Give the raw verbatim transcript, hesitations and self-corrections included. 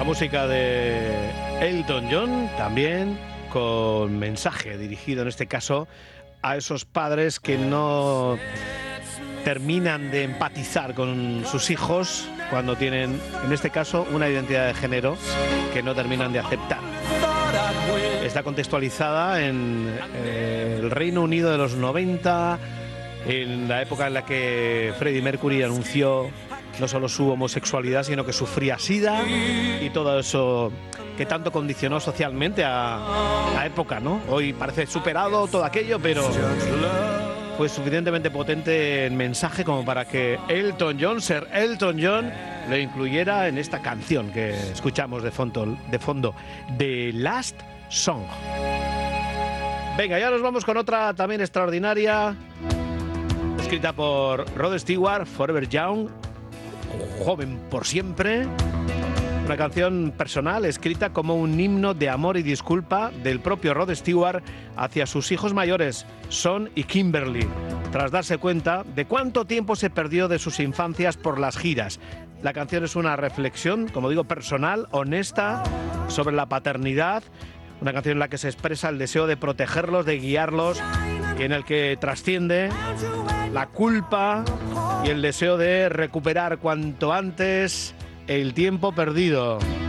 La música de Elton John, también con mensaje dirigido en este caso a esos padres que no terminan de empatizar con sus hijos cuando tienen, en este caso, una identidad de género que no terminan de aceptar. Está contextualizada en eh, el Reino Unido de los noventa, en la época en la que Freddie Mercury anunció no solo su homosexualidad, sino que sufría SIDA y todo eso que tanto condicionó socialmente a la época, ¿no? Hoy parece superado todo aquello, pero fue suficientemente potente el mensaje como para que Elton John, Sir Elton John, lo incluyera en esta canción que escuchamos de fondo, de fondo, The Last Song. Venga, ya nos vamos con otra también extraordinaria, escrita por Rod Stewart, Forever Young, joven por siempre. Una canción personal escrita como un himno de amor y disculpa del propio Rod Stewart hacia sus hijos mayores, Son y Kimberly, tras darse cuenta de cuánto tiempo se perdió de sus infancias por las giras. La canción es una reflexión, como digo, personal, honesta, sobre la paternidad, una canción en la que se expresa el deseo de protegerlos, de guiarlos, y en el que trasciende la culpa y el deseo de recuperar cuanto antes el tiempo perdido.